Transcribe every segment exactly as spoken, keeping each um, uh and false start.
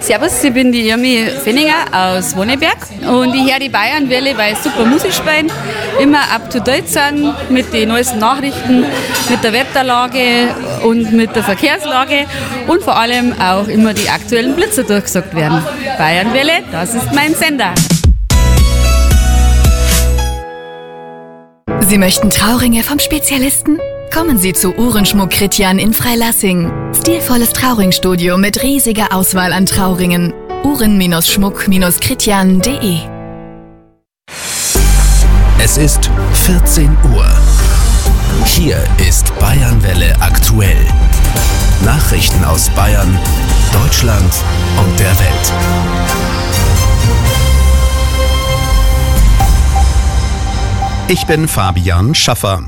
Servus, ich bin die Irmi Fenninger aus Wonneberg und ich höre die Bayernwelle, weil es super Musik spielen, immer up to date sind mit den neuesten Nachrichten, mit der Wetterlage und mit der Verkehrslage und vor allem auch immer die aktuellen Blitzer durchgesagt werden. Bayernwelle, das ist mein Sender. Sie möchten Trauringe vom Spezialisten? Kommen Sie zu Uhrenschmuck Kritjan in Freilassing. Stilvolles Trauringstudio mit riesiger Auswahl an Trauringen. Uhren-Schmuck Kritjan punkt de. Es ist vierzehn Uhr. Hier ist Bayernwelle aktuell. Nachrichten aus Bayern, Deutschland und der Welt. Ich bin Fabian Schaffer.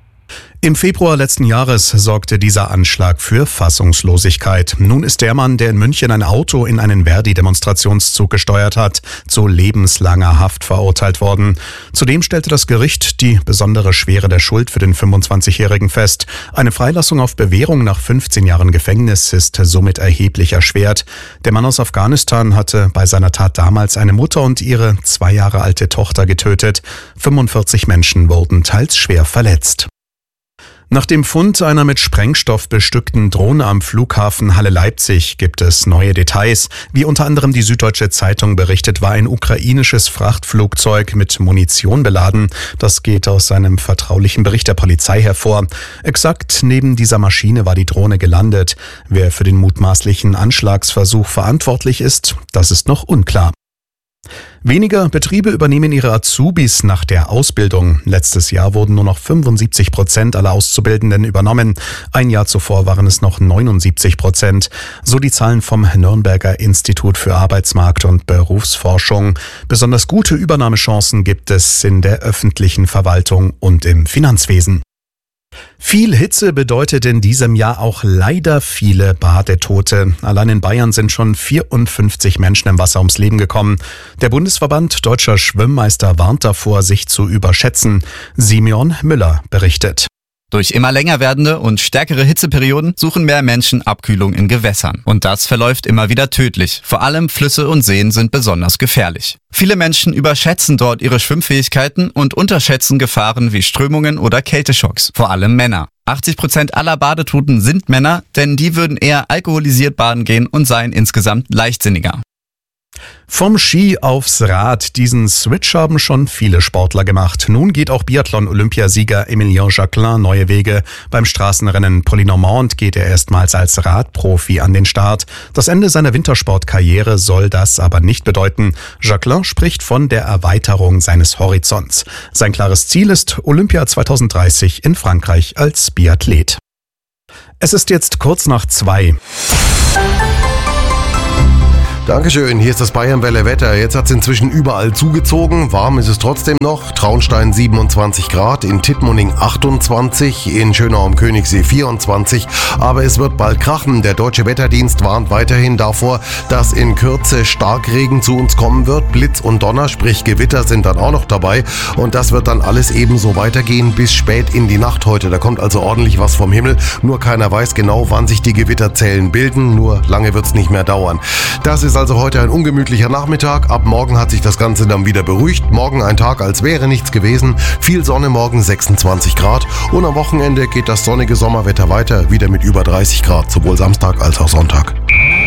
Im Februar letzten Jahres sorgte dieser Anschlag für Fassungslosigkeit. Nun ist der Mann, der in München ein Auto in einen Verdi-Demonstrationszug gesteuert hat, zu lebenslanger Haft verurteilt worden. Zudem stellte das Gericht die besondere Schwere der Schuld für den fünfundzwanzigjährigen fest. Eine Freilassung auf Bewährung nach fünfzehn Jahren Gefängnis ist somit erheblich erschwert. Der Mann aus Afghanistan hatte bei seiner Tat damals eine Mutter und ihre zwei Jahre alte Tochter getötet. fünfundvierzig Menschen wurden teils schwer verletzt. Nach dem Fund einer mit Sprengstoff bestückten Drohne am Flughafen Halle-Leipzig gibt es neue Details. Wie unter anderem die Süddeutsche Zeitung berichtet, war ein ukrainisches Frachtflugzeug mit Munition beladen. Das geht aus einem vertraulichen Bericht der Polizei hervor. Exakt neben dieser Maschine war die Drohne gelandet. Wer für den mutmaßlichen Anschlagsversuch verantwortlich ist, das ist noch unklar. Weniger Betriebe übernehmen ihre Azubis nach der Ausbildung. Letztes Jahr wurden nur noch fünfundsiebzig Prozent aller Auszubildenden übernommen. Ein Jahr zuvor waren es noch neunundsiebzig Prozent. So die Zahlen vom Nürnberger Institut für Arbeitsmarkt und Berufsforschung. Besonders gute Übernahmechancen gibt es in der öffentlichen Verwaltung und im Finanzwesen. Viel Hitze bedeutet in diesem Jahr auch leider viele Badetote. Allein in Bayern sind schon vierundfünfzig Menschen im Wasser ums Leben gekommen. Der Bundesverband Deutscher Schwimmmeister warnt davor, sich zu überschätzen. Simeon Müller berichtet. Durch immer länger werdende und stärkere Hitzeperioden suchen mehr Menschen Abkühlung in Gewässern. Und das verläuft immer wieder tödlich. Vor allem Flüsse und Seen sind besonders gefährlich. Viele Menschen überschätzen dort ihre Schwimmfähigkeiten und unterschätzen Gefahren wie Strömungen oder Kälteschocks. Vor allem Männer. achtzig Prozent aller Badetoten sind Männer, denn die würden eher alkoholisiert baden gehen und seien insgesamt leichtsinniger. Vom Ski aufs Rad, diesen Switch haben schon viele Sportler gemacht. Nun geht auch Biathlon-Olympiasieger Emilien Jacquelin neue Wege. Beim Straßenrennen Paris-Normand geht er erstmals als Radprofi an den Start. Das Ende seiner Wintersportkarriere soll das aber nicht bedeuten. Jacquelin spricht von der Erweiterung seines Horizonts. Sein klares Ziel ist Olympia zweitausenddreißig in Frankreich als Biathlet. Es ist jetzt kurz nach zwei. Dankeschön, hier ist das Bayernwelle Wetter. Jetzt hat es inzwischen überall zugezogen. Warm ist es trotzdem noch. Traunstein siebenundzwanzig Grad, in Tittmoning achtundzwanzig, in Schönau am Königssee vierundzwanzig. Aber es wird bald krachen. Der Deutsche Wetterdienst warnt weiterhin davor, dass in Kürze Starkregen zu uns kommen wird. Blitz und Donner, sprich Gewitter, sind dann auch noch dabei. Und das wird dann alles ebenso weitergehen bis spät in die Nacht heute. Da kommt also ordentlich was vom Himmel. Nur keiner weiß genau, wann sich die Gewitterzellen bilden. Nur lange wird es nicht mehr dauern. Das ist also heute ein ungemütlicher Nachmittag. Ab morgen hat sich das Ganze dann wieder beruhigt. Morgen ein Tag, als wäre nichts gewesen. Viel Sonne, morgen sechsundzwanzig Grad. Und am Wochenende geht das sonnige Sommerwetter weiter, wieder mit über dreißig Grad, sowohl Samstag als auch Sonntag.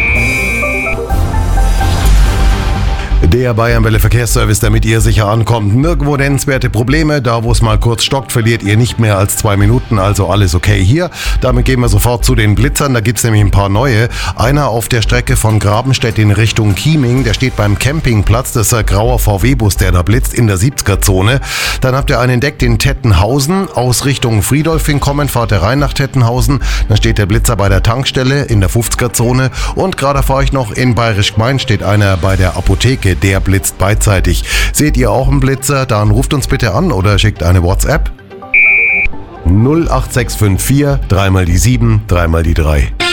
Der Bayernwelle Verkehrsservice, damit ihr sicher ankommt. Nirgendwo nennenswerte Probleme. Da, wo es mal kurz stockt, verliert ihr nicht mehr als zwei Minuten. Also alles okay hier. Damit gehen wir sofort zu den Blitzern. Da gibt es nämlich ein paar neue. Einer auf der Strecke von Grabenstedt in Richtung Chieming. Der steht beim Campingplatz. Das ist ein grauer V W-Bus, der da blitzt in der siebziger-Zone. Dann habt ihr einen entdeckt in Tettenhausen. Aus Richtung Friedolfing kommen, fahrt ihr rein nach Tettenhausen. Dann steht der Blitzer bei der Tankstelle in der fünfziger-Zone. Und gerade fahre ich noch in Bayerisch Gmein, steht einer bei der Apotheke. Der blitzt beidseitig. Seht ihr auch einen Blitzer? Dann ruft uns bitte an oder schickt eine WhatsApp. null acht sechs fünf vier, dreimal die sieben, dreimal die drei.